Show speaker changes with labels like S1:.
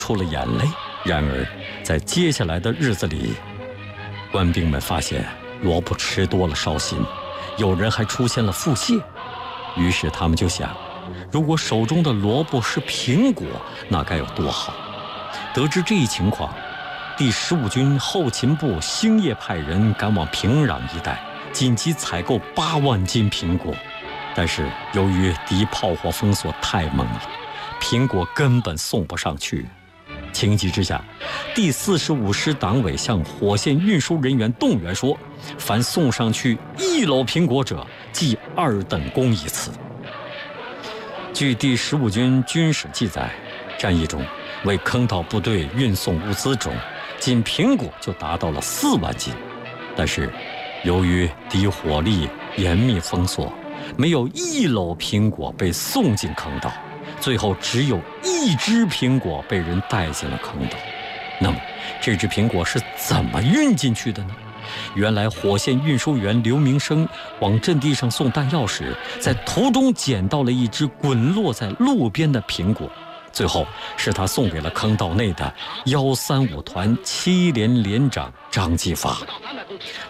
S1: 出了眼泪。然而，在接下来的日子里，官兵们发现萝卜吃多了烧心，有人还出现了腹泻。于是他们就想，如果手中的萝卜是苹果，那该有多好。得知这一情况，第15军后勤部星夜派人赶往平壤一带，紧急采购8万斤苹果。但是由于敌炮火封锁太猛了，苹果根本送不上去。情急之下，第45师党委向火线运输人员动员说，凡送上去1篓苹果者，记2等功一次。据第15军军史记载，战役中为坑道部队运送物资中，仅苹果就达到了4万斤。但是由于敌火力严密封锁，没有1篓苹果被送进坑道，最后只有1只苹果被人带进了坑道。那么这只苹果是怎么运进去的呢？原来火线运输员刘明生往阵地上送弹药时，在途中捡到了一只滚落在路边的苹果，最后是他送给了坑道内的135团7连连长张继发。